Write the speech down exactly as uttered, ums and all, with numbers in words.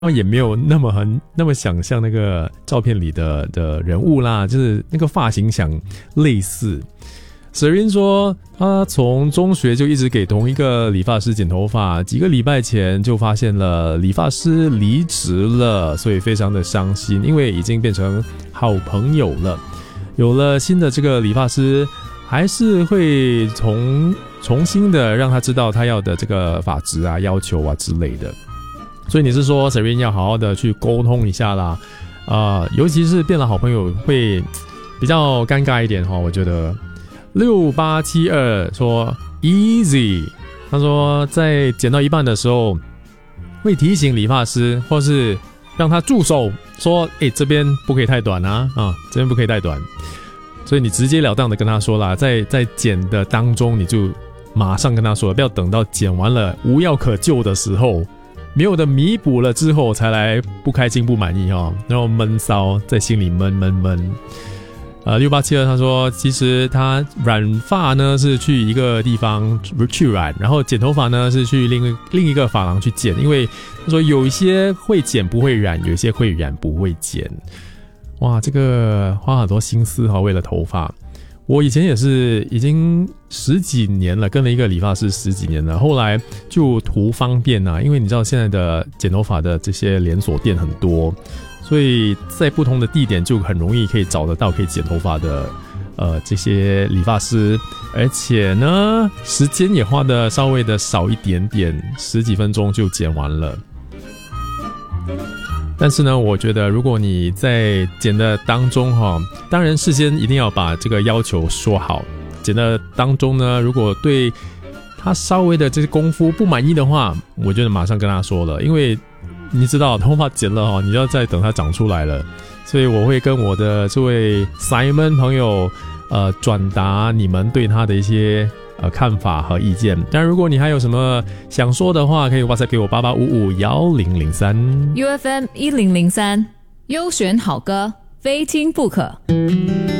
也没有那么很那么想象那个照片里的的人物啦，就是那个发型想类似。Serene 说，他从中学就一直给同一个理发师剪头发，几个礼拜前就发现了理发师离职了，所以非常的伤心，因为已经变成好朋友了。有了新的这个理发师，还是会重重新的让他知道他要的这个发质啊、要求啊之类的。所以你是说 Serene 要好好的去沟通一下啦，呃，尤其是变了好朋友会比较尴尬一点哈，我觉得。六八七二说 easy， 他说在剪到一半的时候会提醒理发师，或是让他助手说，诶，这边不可以太短啊，啊，这边不可以太短。所以你直截了当的跟他说啦，在在剪的当中你就马上跟他说了，不要等到剪完了无药可救的时候，没有的弥补了之后才来不开心不满意哈，然后闷骚在心里闷闷闷。呃，六八七二他说，其实他染发呢是去一个地方去染，然后剪头发呢是去另另一个发廊去剪，因为他说有一些会剪不会染，有一些会染不会剪。哇，这个花很多心思哈，为了头发。我以前也是已经十几年了，跟了一个理发师十几年了，后来就图方便啊，因为你知道现在的剪头发的这些连锁店很多，所以在不同的地点就很容易可以找得到可以剪头发的呃这些理发师，而且呢时间也花的稍微的少一点点，十几分钟就剪完了。但是呢，我觉得如果你在剪的当中哈，当然事先一定要把这个要求说好。剪的当中呢，如果对他稍微的这些功夫不满意的话，我觉得马上跟他说了，因为你知道头发剪了哈，你要再等它长出来了，所以我会跟我的这位 Simon 朋友呃转达你们对他的一些呃看法和意见。当然如果你还有什么想说的话，可以 WhatsApp 给我八八五五一零零三 U F M 一零零三，优选好歌，非听不可。